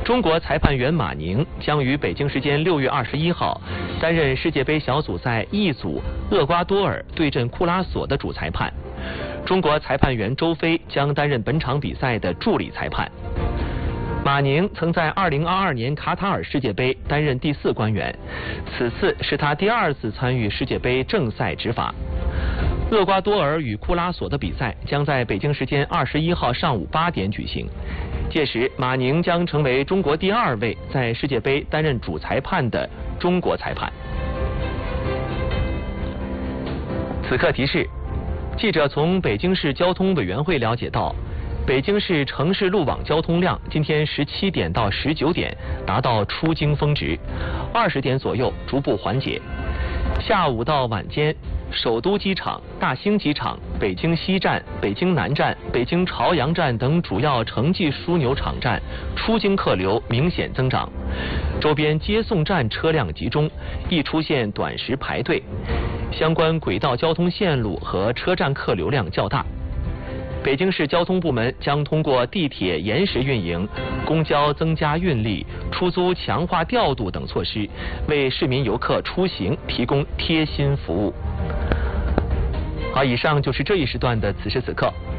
中国裁判员马宁将于北京时间6月21号担任世界杯小组赛 E 组厄瓜多尔对阵库拉索的主裁判。中国裁判员周飞将担任本场比赛的助理裁判。马宁曾在2022年卡塔尔世界杯担任第4官员，此次是他第2次参与世界杯正赛执法。厄瓜多尔与库拉索的比赛将在北京时间21号上午8点举行，届时马宁将成为中国第2位在世界杯担任主裁判的中国裁判。此刻提示，记者从北京市交通委员会了解到，北京市城市路网交通量今天17点到19点达到出京峰值，20点左右逐步缓解。下午到晚间，首都机场、大兴机场、北京西站、北京南站、北京朝阳站等主要城际枢纽场站出京客流明显增长，周边接送站车辆集中，易出现短时排队，相关轨道交通线路和车站客流量较大。北京市交通部门将通过地铁延时运营、公交增加运力、出租强化调度等措施，为市民游客出行提供贴心服务。好，以上就是这一时段的此时此刻。